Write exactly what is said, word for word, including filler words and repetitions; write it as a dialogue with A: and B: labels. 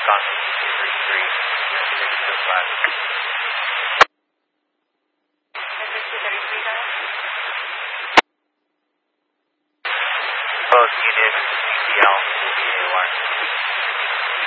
A: Marathon two three three, six two five. Both units, C L, C A one.